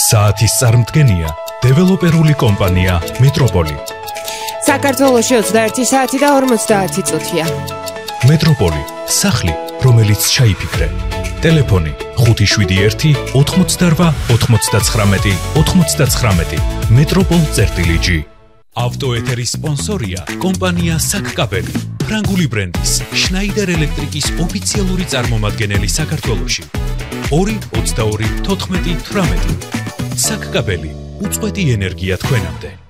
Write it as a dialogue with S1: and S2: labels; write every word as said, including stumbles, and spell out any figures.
S1: საათის წარმდგენია დეველოპერული კომპანია მეტროპოლი.
S2: საქართველოში ოცდაერთი საათი და ორმოცდაათი წუთია.
S1: მეტროპოლი, სახლი, რომელიც ჩაიფიქრე. ტელეფონი ხუთი შვიდი ერთი ოთხმოცდარვა ოთხმოცდაცხრამეტი ოთხმოცდაცხრამეტი. მეტროპოლ წერტილი ჯი. ავტოეთერის სპონსორია კომპანია საკკაბელი, ფრანგული ბრენდის შნაიდერ ელექტრიკის ოფიციალური წარმომადგენელი საქართველოში. ორი ოცდაორი თოთხმეტი თვრამეტი. საკკაბელი, უწყვეტი ენერგია თქვენამდე.